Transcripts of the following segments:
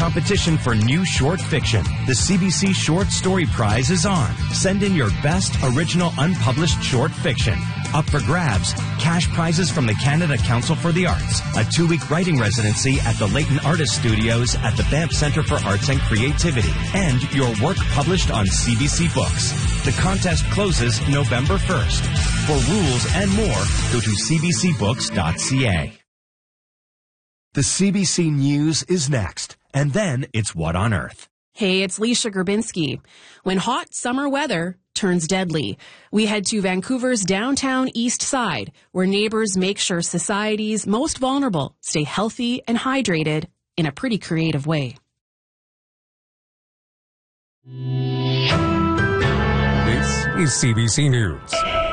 competition for new short fiction. The CBC Short Story Prize is on. Send in your best original unpublished short fiction. Up for grabs, cash prizes from the Canada Council for the Arts, a 2-week writing residency at the Leighton Artist Studios at the Banff Centre for Arts and Creativity, and your work published on CBC Books. The contest closes November 1st. For rules and more, go to cbcbooks.ca. The CBC News is next, and then it's What on Earth. Hey, it's Leisha Grabinski. When hot summer weather turns deadly, we head to Vancouver's downtown east side, where neighbors make sure society's most vulnerable stay healthy and hydrated in a pretty creative way. This is CBC News.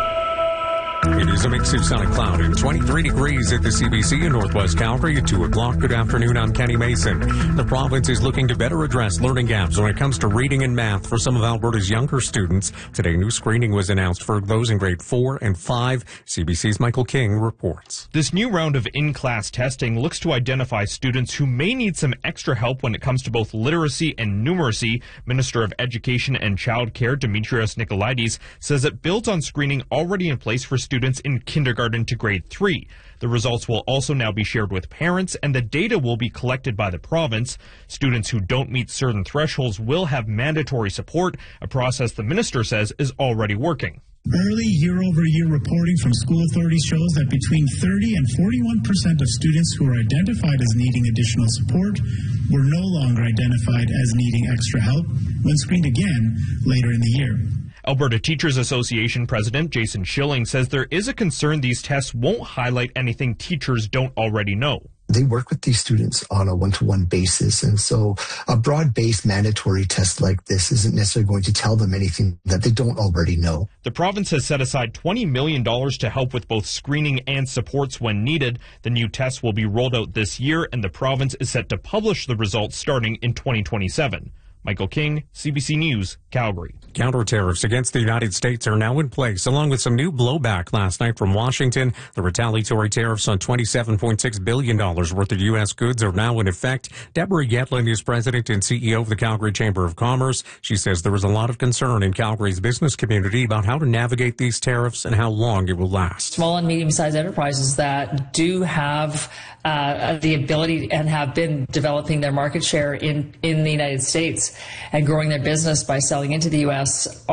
It is a mix of sun and cloud and 23 degrees at the CBC in Northwest Calgary at 2 o'clock. Good afternoon, I'm Kenny Mason. The province is looking to better address learning gaps when it comes to reading and math for some of Alberta's younger students. Today, new screening was announced for those in grade 4 and 5. CBC's Michael King reports. This new round of in-class testing looks to identify students who may need some extra help when it comes to both literacy and numeracy. Minister of Education and Childcare, Dimitrios Nicolaides, says it builds on screening already in place for students in kindergarten to grade 3. The results will also now be shared with parents, and the data will be collected by the province. Students who don't meet certain thresholds will have mandatory support, a process the minister says is already working. Early year-over-year reporting from school authorities shows that between 30 and 41% of students who are identified as needing additional support were no longer identified as needing extra help when screened again later in the year. Alberta Teachers Association President Jason Schilling says there is a concern these tests won't highlight anything teachers don't already know. They work with these students on a one-to-one basis, and so a broad-based mandatory test like this isn't necessarily going to tell them anything that they don't already know. The province has set aside $20 million to help with both screening and supports when needed. The new tests will be rolled out this year, and the province is set to publish the results starting in 2027. Michael King, CBC News, Calgary. Counter-tariffs against the United States are now in place, along with some new blowback last night from Washington. The retaliatory tariffs on $27.6 billion worth of U.S. goods are now in effect. Deborah Yetlin is president and CEO of the Calgary Chamber of Commerce. She says there is a lot of concern in Calgary's business community about how to navigate these tariffs and how long it will last. Small and medium-sized enterprises that do have the ability and have been developing their market share in the United States and growing their business by selling into the U.S.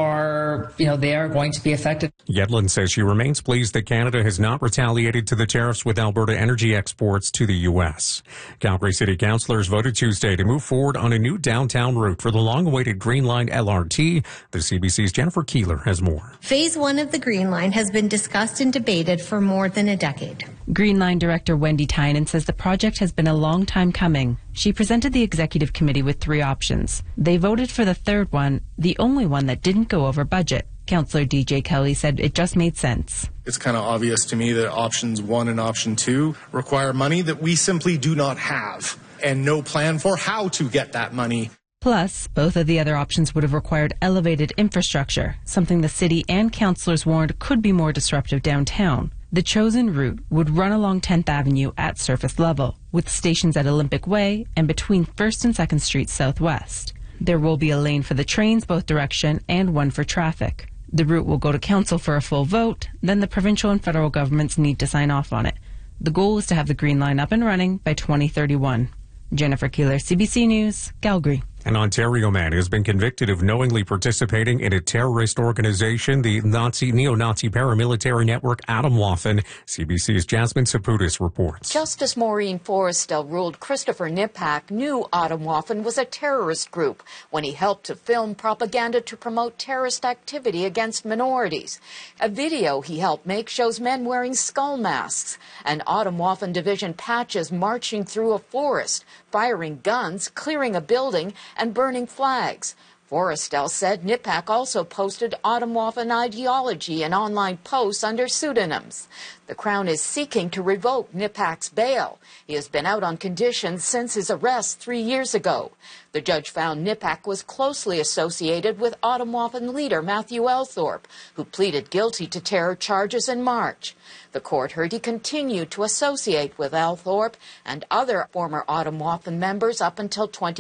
are going to be affected. Yetlin says she remains pleased that Canada has not retaliated to the tariffs with Alberta energy exports to the U.S. Calgary City Councillors voted Tuesday to move forward on a new downtown route for the long-awaited Green Line LRT. The CBC's Jennifer Keeler has more. Phase 1 of the Green Line has been discussed and debated for more than a decade. Green Line Director Wendy Tynan says the project has been a long time coming. She presented the executive committee with 3 options. They voted for the third one, the only one that didn't go over budget. Councillor DJ Kelly said it just made sense. It's kind of obvious to me that options 1 and option 2 require money that we simply do not have and no plan for how to get that money. Plus, both of the other options would have required elevated infrastructure, something the city and councillors warned could be more disruptive downtown. The chosen route would run along 10th Avenue at surface level, with stations at Olympic Way and between 1st and 2nd Streets Southwest. There will be a lane for the trains both direction and one for traffic. The route will go to council for a full vote, then the provincial and federal governments need to sign off on it. The goal is to have the Green Line up and running by 2031. Jennifer Keeler, CBC News, Calgary. An Ontario man has been convicted of knowingly participating in a terrorist organization, the neo-Nazi paramilitary network Atomwaffen. CBC's Jasmine Saputis reports. Justice Maureen Forrestal ruled Christopher Nipak knew Atomwaffen was a terrorist group when he helped to film propaganda to promote terrorist activity against minorities. A video he helped make shows men wearing skull masks and Atomwaffen division patches marching through a forest, firing guns, clearing a building, and burning flags. Forrestal said Nipak also posted Atomwaffen ideology in online posts under pseudonyms. The Crown is seeking to revoke Nipak's bail. He has been out on conditions since his arrest 3 years ago. The judge found Nipak was closely associated with Atomwaffen leader Matthew Althorpe, who pleaded guilty to terror charges in March. The court heard he continued to associate with Althorpe and other former Atomwaffen members up until